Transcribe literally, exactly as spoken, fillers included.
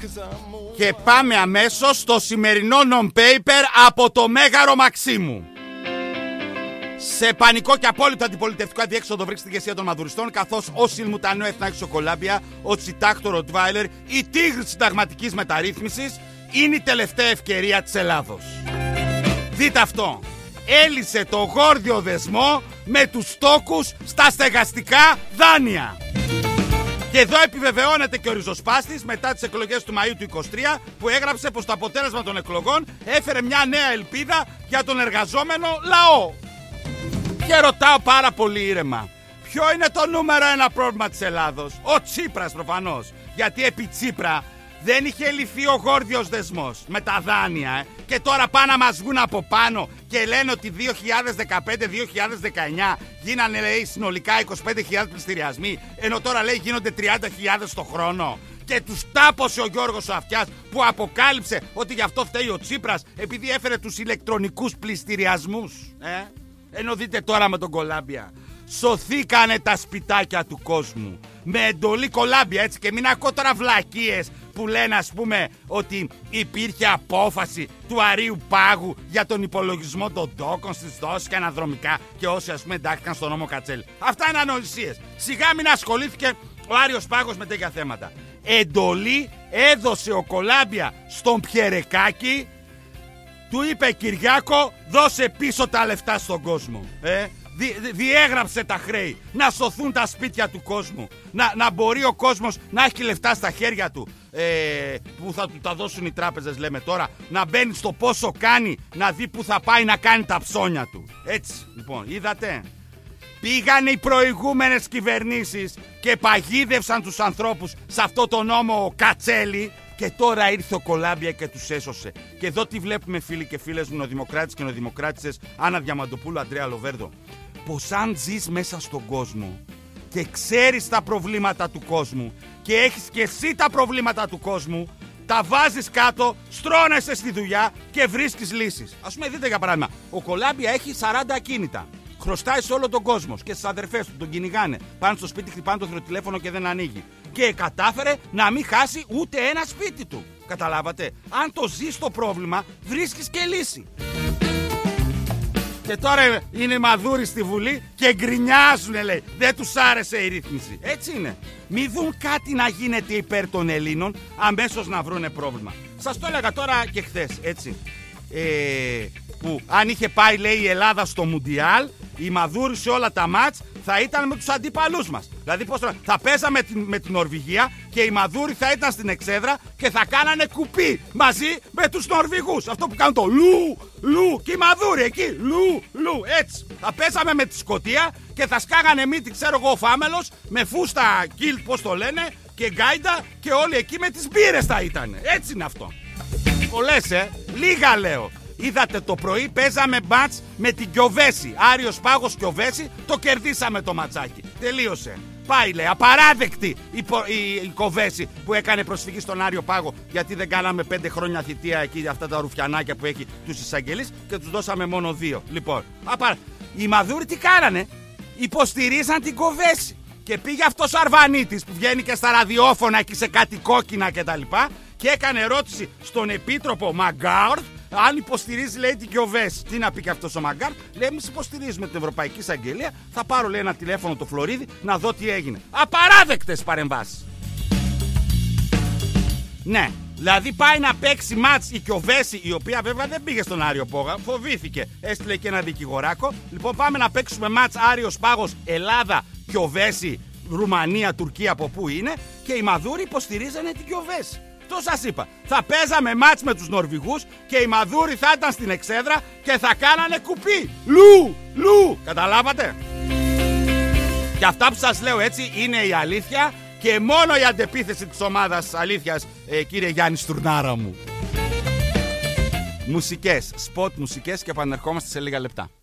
Και πάμε αμέσως στο σημερινό non-paper από το Μέγαρο Μαξίμου. Σε πανικό και απόλυτο αντιπολιτευτικό αδιέξοδο βρίσκεται η ηγεσία των μαδουριστών, καθώς ο Σιλμουτανέο Εθνάρχης ο Κολάμπια, ο Τσιτάχτο Ροτβάιλερ, η τίγρη της συνταγματικής μεταρρύθμισης, είναι η τελευταία ευκαιρία της Ελλάδος. Δείτε αυτό. Έλυσε το γόρδιο δεσμό με τους τόκους στα στεγαστικά δάνεια. Και εδώ επιβεβαιώνεται και ο ριζοσπάστης μετά τις εκλογές του Μαΐου του είκοσι τρία, που έγραψε πως το αποτέλεσμα των εκλογών έφερε μια νέα ελπίδα για τον εργαζόμενο λαό. Και ρωτάω πάρα πολύ ήρεμα, ποιο είναι το νούμερο ένα πρόβλημα της Ελλάδος? Ο Τσίπρας προφανώς. Γιατί επί Τσίπρα δεν είχε λυθεί ο γόρδιος δεσμός με τα δάνεια, ε. Και τώρα πάνε να μας βγουν από πάνω και λένε ότι δύο χιλιάδες δεκαπέντε δύο χιλιάδες δεκαεννιά γίνανε, λέει, συνολικά είκοσι πέντε χιλιάδες πληστηριασμοί, ενώ τώρα, λέει, γίνονται τριάντα χιλιάδες το χρόνο. Και τους τάπωσε ο Γιώργος ο Αυτιάς, που αποκάλυψε ότι γι' αυτό φταίει ο Τσίπρας, επειδή έφερε τους ηλεκτρονικούς πληστηριασμούς, ε. Ενώ δείτε τώρα με τον Κολάμπια. Σωθήκανε τα σπιτάκια του κόσμου με εντολή Κολάμπια, έτσι. Και μην ακούω τώρα βλακίες που λένε, ας πούμε, ότι υπήρχε απόφαση του Αρείου Πάγου για τον υπολογισμό των τόκων στις δόσεις και αναδρομικά, και όσοι, ας πούμε, εντάχθηκαν στον νόμο Κατσέλη. Αυτά είναι ανοησίες. Σιγά μην ασχολήθηκε ο Άριος Πάγος με τέτοια θέματα. Εντολή έδωσε ο Κολάμπια στον Πιερεκάκη. Του είπε, Κυριάκο, δώσε πίσω τα λεφτά στον κόσμο. Ε, δι, δι, διέγραψε τα χρέη. Να σωθούν τα σπίτια του κόσμου. Να, να μπορεί ο κόσμος να έχει λεφτά στα χέρια του. Ε, που θα του τα δώσουν οι τράπεζες, λέμε τώρα. Να μπαίνει στο πόσο κάνει, να δει που θα πάει να κάνει τα ψώνια του. Έτσι, λοιπόν, είδατε. Πήγανε οι προηγούμενες κυβερνήσεις και παγίδευσαν τους ανθρώπους σε αυτό το νόμο Κατσέλη. Και τώρα ήρθε ο Κολάμπια και τους έσωσε. Και εδώ τι βλέπουμε, φίλοι και φίλες μου, νεοδημοκράτες και νεοδημοκράτησες, Άννα Διαμαντοπούλου, Αντρέα Λοβέρδο. Πως αν ζεις μέσα στον κόσμο και ξέρεις τα προβλήματα του κόσμου και έχεις και εσύ τα προβλήματα του κόσμου, τα βάζεις κάτω, στρώνεσαι στη δουλειά και βρίσκεις λύσεις. Ας πούμε, δείτε για παράδειγμα, ο Κολάμπια έχει σαράντα ακίνητα. Χρωστάει σε όλο τον κόσμο και στις αδερφές του, τον κυνηγάνε. Πάνε στο σπίτι, χτυπάνε το θηροτηλέφωνο και δεν ανοίγει. Και κατάφερε να μην χάσει ούτε ένα σπίτι του. Καταλάβατε. Αν το ζεις το πρόβλημα, βρίσκεις και λύση. Και τώρα είναι μαδούροι στη Βουλή και γκρινιάζουνε, λέει. Δεν τους άρεσε η ρύθμιση. Έτσι είναι. Μη δουν κάτι να γίνεται υπέρ των Ελλήνων, αμέσως να βρούνε πρόβλημα. Σας το έλεγα τώρα και χθες, έτσι. Ε, που αν είχε πάει, λέει, η Ελλάδα στο Μουντιάλ, η Μαδούρη σε όλα τα μάτς θα ήταν με τους αντίπαλούς μας. Δηλαδή πώς θα, θα παίζαμε με την, με την Νορβηγία και η Μαδούρη θα ήταν στην εξέδρα και θα κάνανε κουπί μαζί με τους Νορβηγούς. Αυτό που κάνουν το λου, λου, και η Μαδούρη εκεί, λου, λου, έτσι. Θα παίζαμε με τη Σκωτία και θα σκάγανε μύτη, ξέρω εγώ, ο Φάμελος, με φούστα κιλ, πώς το λένε, και γκάιντα, και όλοι εκεί με τις μπύρες θα ήταν. Έτσι είναι αυτό. Πολλές, ε, λίγα λέω. Είδατε, το πρωί παίζαμε μπατς με την Κιοβέση. Άριος Πάγος Κιοβέση, το κερδίσαμε το ματσάκι. Τελείωσε. Πάει, λέει, απαράδεκτη η, η, η Κοβέση που έκανε προσφυγή στον Άριο Πάγο, γιατί δεν κάναμε πέντε χρόνια θητεία εκεί, αυτά τα ρουφιανάκια που έχει τους εισαγγελείς, και τους δώσαμε μόνο δύο. Λοιπόν, απαρα... οι Μαδούροι τι κάνανε? Υποστηρίζαν την Κοβέση. Και πήγε αυτός ο Αρβανίτης που βγαίνει και στα ραδιόφωνα εκεί σε κάτι κόκκινα κτλ. Και έκανε ερώτηση στον Επίτροπο Μαγκάρθ αν υποστηρίζει, λέει, την Κιοβέση. Τι να πει και αυτός ο Μαγκάρθ? Λέει, εμείς υποστηρίζουμε την Ευρωπαϊκή Εισαγγελία. Θα πάρω, λέει, ένα τηλέφωνο το Φλωρίδι να δω τι έγινε. Απαράδεκτες παρεμβάσεις. Ναι, δηλαδή πάει να παίξει μάτς η Κιοβέση, η οποία βέβαια δεν πήγε στον Άριο Πάγο, φοβήθηκε. Έστειλε και ένα δικηγοράκο. Λοιπόν, πάμε να παίξουμε μάτς Άριος Πάγος, Ελλάδα, Κιοβέση, Ρουμανία, Τουρκία, από πού είναι. Και οι Μαδούροι υποστηρίζανε την Κιοβέση. Το σας είπα. Θα παίζαμε μάτς με τους Νορβηγούς και οι Μαδούροι θα ήταν στην εξέδρα και θα κάνανε κουπί. Λου, λου. Καταλάβατε? Και αυτά που σας λέω, έτσι, είναι η αλήθεια και μόνο η αντεπίθεση της ομάδας αλήθειας, ε, κύριε Γιάννη Στουρνάρα μου. Μουσικές, σποτ μουσικές, και επανερχόμαστε σε λίγα λεπτά.